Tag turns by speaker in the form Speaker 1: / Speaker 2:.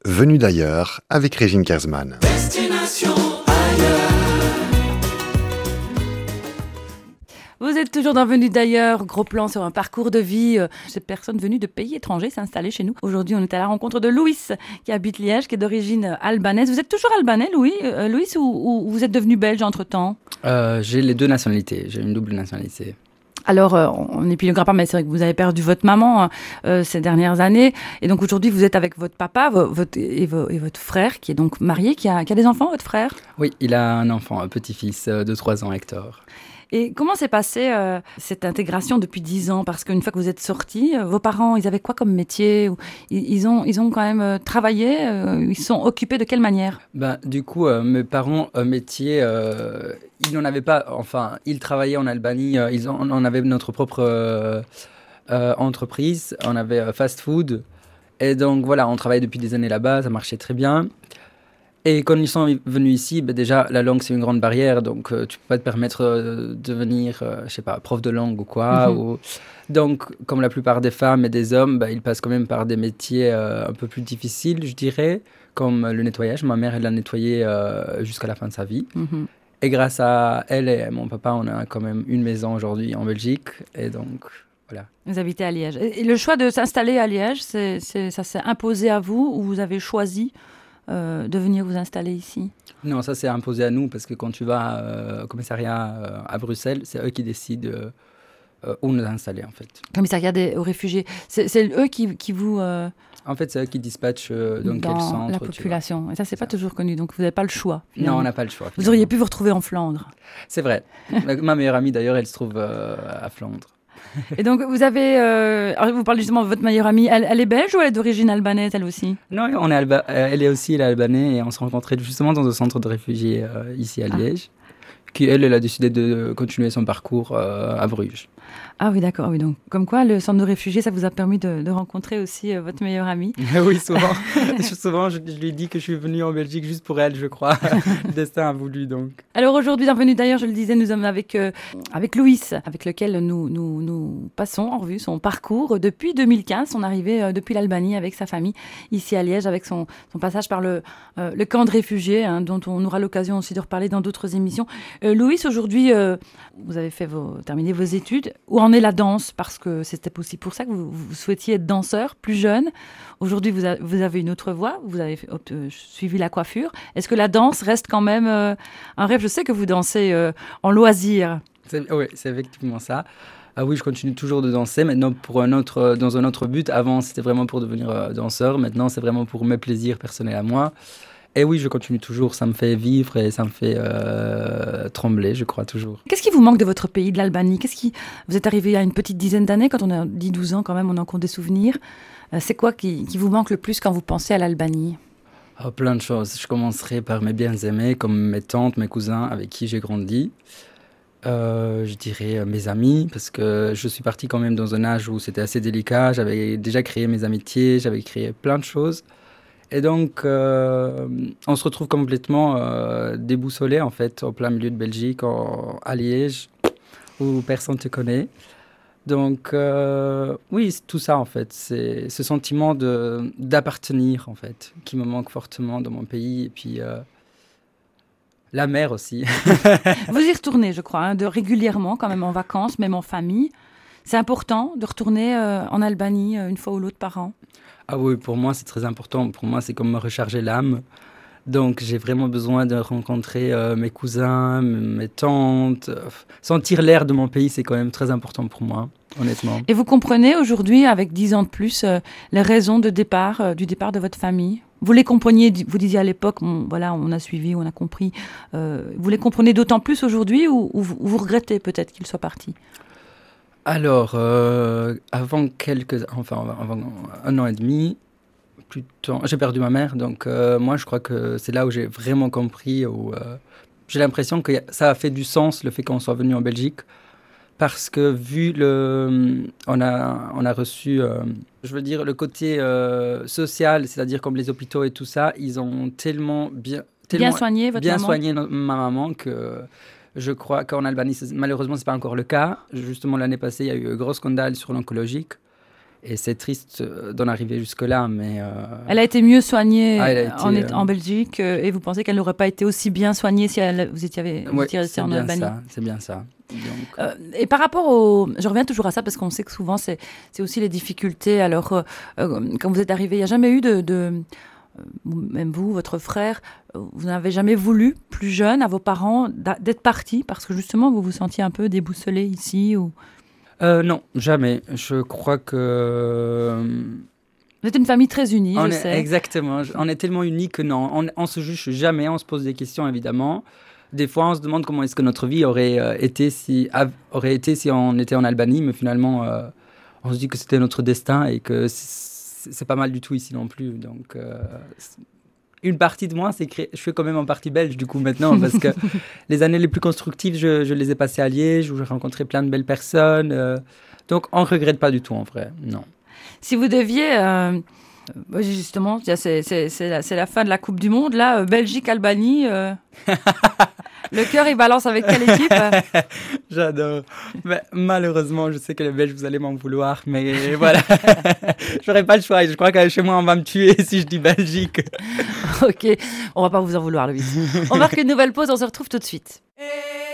Speaker 1: Venu d'ailleurs avec Régine Kersman.
Speaker 2: Destination ailleurs.
Speaker 3: Vous êtes toujours dans Venu d'ailleurs, gros plan sur un parcours de vie. Cette personne venue de pays étrangers s'est installée chez nous. Aujourd'hui, on est à la rencontre de Louis, qui habite Liège, qui est d'origine albanaise. Vous êtes toujours albanais, Louis, ou vous êtes devenu belge entre-temps ?
Speaker 4: J'ai les deux nationalités, j'ai une double nationalité.
Speaker 3: Alors, on n'épiloguera pas, mais c'est vrai que vous avez perdu votre maman ces dernières années. Et donc aujourd'hui, vous êtes avec votre papa et votre frère, qui est donc marié, qui a des enfants, votre frère ?
Speaker 4: Oui, il a un enfant, un petit-fils de 3 ans, Hector.
Speaker 3: Et comment s'est passée cette intégration depuis 10 ans ? Parce qu'une fois que vous êtes sortis, vos parents, ils avaient quoi comme métier ? Ils ont quand même travaillé ? Ils se sont occupés de quelle manière ?
Speaker 4: Du coup, mes parents, métier, ils n'en avaient pas. Enfin, ils travaillaient en Albanie. On avait notre propre entreprise. On avait fast-food. Et donc, voilà, on travaillait depuis des années là-bas. Ça marchait très bien. Et quand ils sont venus ici, déjà, la langue, c'est une grande barrière. Donc, tu peux pas te permettre de devenir, je sais pas, prof de langue ou quoi. Donc, comme la plupart des femmes et des hommes, ils passent quand même par des métiers un peu plus difficiles, je dirais, comme le nettoyage. Ma mère, elle l'a nettoyé jusqu'à la fin de sa vie. Et grâce à elle et mon papa, on a quand même une maison aujourd'hui en Belgique. Et donc, voilà.
Speaker 3: Vous habitez à Liège. Et le choix de s'installer à Liège, ça s'est imposé à vous ou vous avez choisi de venir vous installer ici ?
Speaker 4: Non, ça s'est imposé à nous parce que quand tu vas au commissariat à Bruxelles, c'est eux qui décident où nous installer en fait.
Speaker 3: Commissariat aux réfugiés, c'est eux qui vous...
Speaker 4: En fait, c'est eux qui dispatchent dans quel centre.
Speaker 3: La population. Et ça, c'est pas toujours connu, donc vous n'avez pas le choix. Finalement.
Speaker 4: Non, on n'a pas le choix.
Speaker 3: Vous auriez pu vous retrouver en Flandre.
Speaker 4: C'est vrai. Ma meilleure amie d'ailleurs, elle se trouve à Flandre.
Speaker 3: Et donc, vous avez... alors, vous parlez justement de votre meilleure amie. Elle est belge ou elle est d'origine albanaise, elle aussi ?
Speaker 4: Non, elle est aussi albanais et on s'est rencontrés justement dans un centre de réfugiés ici à Liège. Elle a décidé de continuer son parcours à Bruges.
Speaker 3: Ah oui, d'accord. Oui, donc, comme quoi, le centre de réfugiés, ça vous a permis de rencontrer aussi votre meilleure amie.
Speaker 4: Oui, souvent. Souvent, je lui dis que je suis venue en Belgique juste pour elle, je crois. Le destin a voulu, donc.
Speaker 3: Alors aujourd'hui, dans Venu d'ailleurs, je le disais, nous sommes avec Louis, avec lequel nous passons en revue son parcours depuis 2015, son arrivée depuis l'Albanie avec sa famille ici à Liège, avec son passage par le camp de réfugiés, dont on aura l'occasion aussi de reparler dans d'autres émissions. Louis, aujourd'hui, vous avez terminé vos études. Où en est la danse ? Parce que c'était aussi pour ça que vous souhaitiez être danseur plus jeune. Aujourd'hui, vous avez une autre voie. Vous avez suivi la coiffure. Est-ce que la danse reste quand même un rêve ? Je sais que vous dansez en loisir.
Speaker 4: Oui, c'est effectivement ça. Ah oui, je continue toujours de danser. Maintenant, dans un autre but. Avant, c'était vraiment pour devenir danseur. Maintenant, c'est vraiment pour mes plaisirs personnels à moi. Et oui, je continue toujours, ça me fait vivre et ça me fait trembler, je crois toujours.
Speaker 3: Qu'est-ce qui vous manque de votre pays, de l'Albanie ? Vous êtes arrivé il y a une petite dizaine d'années, quand on a 10-12 ans quand même, on a encore des souvenirs. C'est quoi qui vous manque le plus quand vous pensez à l'Albanie ?
Speaker 4: Plein de choses. Je commencerai par mes bien-aimés, comme mes tantes, mes cousins avec qui j'ai grandi. Je dirais mes amis, parce que je suis parti quand même dans un âge où c'était assez délicat. J'avais déjà créé mes amitiés, j'avais créé plein de choses. Et donc, on se retrouve complètement déboussolé, en fait, au plein milieu de Belgique, à Liège, où personne ne te connaît. Donc, oui, c'est tout ça, en fait. C'est ce sentiment d'appartenir, en fait, qui me manque fortement dans mon pays. Et puis, la mer aussi.
Speaker 3: Vous y retournez, je crois, régulièrement, quand même en vacances, même en famille. C'est important de retourner en Albanie une fois ou l'autre par an ?
Speaker 4: Ah oui, pour moi, c'est très important. Pour moi, c'est comme me recharger l'âme. Donc, j'ai vraiment besoin de rencontrer mes cousins, mes tantes. Sentir l'air de mon pays, c'est quand même très important pour moi, honnêtement.
Speaker 3: Et vous comprenez aujourd'hui, avec 10 ans de plus, les raisons du départ de votre famille ? Vous les compreniez, vous disiez à l'époque, voilà, on a suivi, on a compris. Vous les comprenez d'autant plus aujourd'hui ou vous regrettez peut-être qu'ils soient partis ?
Speaker 4: Alors, avant un an et demi, j'ai perdu ma mère. Donc, moi, je crois que c'est là où j'ai vraiment compris, j'ai l'impression que ça a fait du sens, le fait qu'on soit venu en Belgique. Parce que on a reçu, je veux dire, le côté social, c'est-à-dire comme les hôpitaux et tout ça, ils ont tellement bien
Speaker 3: soigné votre maman.
Speaker 4: Bien soigné ma maman que... Je crois qu'en Albanie, malheureusement, ce n'est pas encore le cas. Justement, l'année passée, il y a eu un gros scandale sur l'oncologique. Et c'est triste d'en arriver jusque-là, mais...
Speaker 3: Elle a été mieux soignée
Speaker 4: en
Speaker 3: Belgique et vous pensez qu'elle n'aurait pas été aussi bien soignée si vous étiez resté en Albanie?
Speaker 4: C'est bien ça. Donc...
Speaker 3: et par rapport au... Je reviens toujours à ça parce qu'on sait que souvent, c'est aussi les difficultés. Alors, quand vous êtes arrivé, il n'y a jamais eu même vous, votre frère, vous n'avez jamais voulu, plus jeune, à vos parents, d'être partis parce que justement, vous vous sentiez un peu déboussolé ici ou...
Speaker 4: Non, jamais. Je crois que...
Speaker 3: Vous êtes une famille très unie, je sais.
Speaker 4: Exactement. On est tellement unis que non, on se juge jamais, on se pose des questions, évidemment. Des fois, on se demande comment est-ce que notre vie aurait été si on était en Albanie, mais finalement, on se dit que c'était notre destin et que c'est pas mal du tout ici non plus. Donc, une partie de moi, je suis quand même en partie belge du coup maintenant, parce que les années les plus constructives, je les ai passées à Liège, où j'ai rencontré plein de belles personnes. Donc, on ne regrette pas du tout en vrai, non.
Speaker 3: Si vous deviez... justement, c'est la fin de la Coupe du Monde, là, Belgique-Albanie... Le cœur, il balance avec quelle équipe?
Speaker 4: J'adore. Mais malheureusement, je sais que les Belges, vous allez m'en vouloir, mais voilà. Je n'aurai pas le choix. Je crois que chez moi, on va me tuer si je dis Belgique.
Speaker 3: Ok, on ne va pas vous en vouloir, Louise. On marque une nouvelle pause, on se retrouve tout de suite.